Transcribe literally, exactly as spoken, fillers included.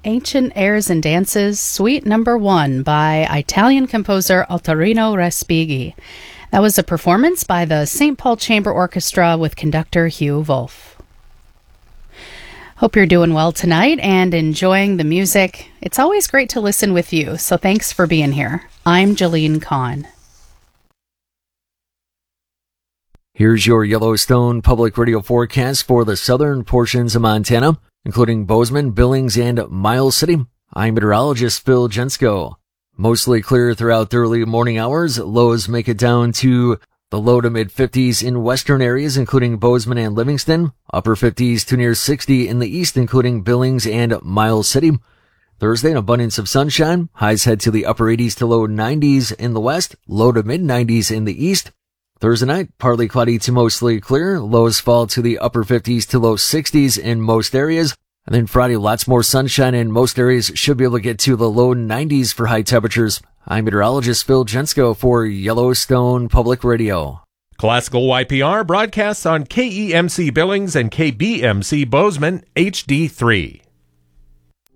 Ancient Airs and Dances, Suite Number One by Italian composer Ottorino Respighi. That was a performance by the Saint Paul Chamber Orchestra with conductor Hugh Wolf. Hope you're doing well tonight and enjoying the music. It's always great to listen with you, so thanks for being here. I'm Jolene Kahn. Here's your Yellowstone Public Radio forecast for the southern portions of Montana, including Bozeman, Billings, and Miles City. I'm meteorologist Phil Jensko. Mostly clear throughout the early morning hours. Lows make it down to the low to mid fifties in western areas, including Bozeman and Livingston. Upper fifties to near sixty in the east, including Billings and Miles City. Thursday, an abundance of sunshine. Highs head to the upper eighties to low nineties in the west, low to mid nineties in the east. Thursday night, partly cloudy to mostly clear. Lows fall to the upper fifties to low sixties in most areas. And then Friday, lots more sunshine and most areas should be able to get to the low nineties for high temperatures. I'm meteorologist Phil Jensko for Yellowstone Public Radio. Classical Y P R broadcasts on K E M C Billings and K B M C Bozeman H D three.